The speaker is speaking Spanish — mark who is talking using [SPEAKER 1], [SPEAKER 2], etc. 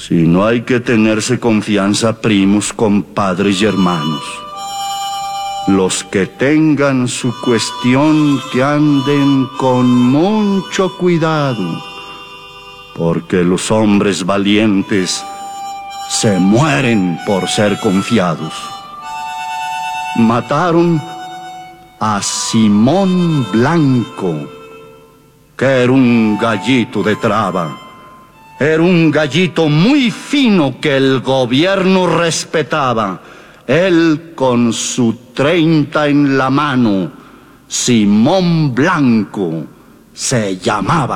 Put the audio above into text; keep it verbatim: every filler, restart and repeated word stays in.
[SPEAKER 1] Si no hay que tenerse confianza, primos, compadres y hermanos. Los que tengan su cuestión que anden con mucho cuidado, porque los hombres valientes se mueren por ser confiados. Mataron a Simón Blanco, que era un gallito de traba. Era un gallito muy fino que el gobierno respetaba. Él con su treinta en la mano, Simón Blanco se llamaba.